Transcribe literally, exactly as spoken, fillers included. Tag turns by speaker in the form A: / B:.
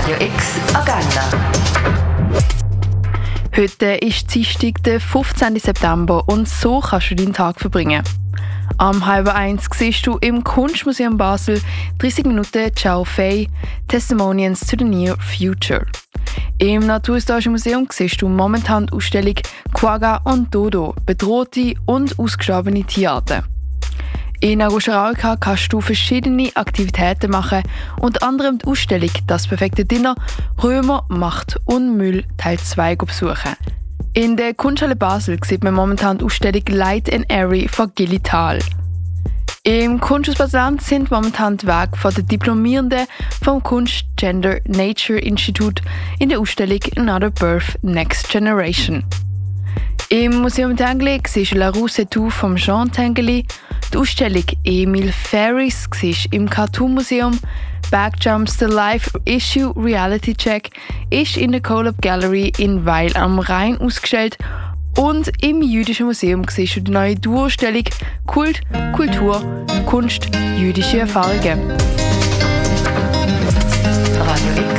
A: Radio X Agenda.
B: Heute ist Dienstag, der fünfzehnten September, und so kannst du deinen Tag verbringen. Am halb eins siehst du im Kunstmuseum Basel dreißig Minuten Ciao Fei, Testimonies to the Near Future. Im Naturhistorischen Museum siehst du momentan die Ausstellung Quagga und Dodo, bedrohte und ausgestorbene Tierarten. In Arusha kannst du verschiedene Aktivitäten machen, unter anderem die Ausstellung «Das perfekte Dinner», Römer, Macht und Müll Teil zwei besuchen. In der Kunsthalle Basel sieht man momentan die Ausstellung «Light and Airy» von Gilly Thal. Im Kunsthaus Basel-Land sind momentan die Werke von den Diplomierenden vom Kunst Gender Nature Institute in der Ausstellung «Another Birth Next Generation». Im Museum Tinguely siehst du «La Rue c'est tout» von Jean Tinguely. Die Ausstellung «Emil Ferris» siehst im Cartoon Museum. «Backjumps the Life Issue Reality Check» ist in der Colab Gallery in Weil am Rhein ausgestellt. Und im Jüdischen Museum siehst du die neue Duo-Ausstellung «Kult, Kultur, Kunst, jüdische Erfahrungen».
A: Radio X